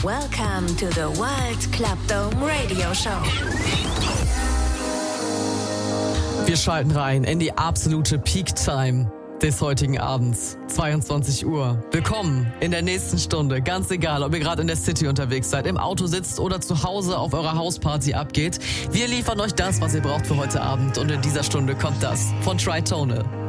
Welcome to the World Club Dome Radio Show. Wir schalten rein in die absolute Peak-Time des heutigen Abends, 22 Uhr. Willkommen in der nächsten Stunde, ganz egal, ob ihr gerade in der City unterwegs seid, im Auto sitzt oder zu Hause auf eurer Hausparty abgeht. Wir liefern euch das, was ihr braucht für heute Abend und in dieser Stunde kommt das von Tritone.